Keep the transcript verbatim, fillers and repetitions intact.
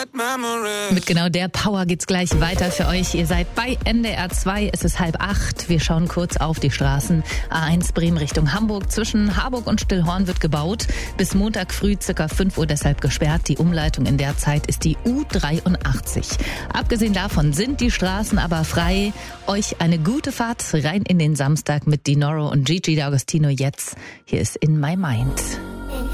Mit genau der Power geht's gleich weiter für euch. Ihr seid bei N D R zwei, es ist halb acht. Wir schauen kurz auf die Straßen. A eins Bremen Richtung Hamburg. Zwischen Harburg und Stillhorn wird gebaut. Bis Montag früh circa fünf Uhr deshalb gesperrt. Die Umleitung in der Zeit ist die U dreiundachtzig. Abgesehen davon sind die Straßen aber frei. Euch eine gute Fahrt rein in den Samstag mit Dinoro und Gigi D'Agostino jetzt. Hier ist In My Mind.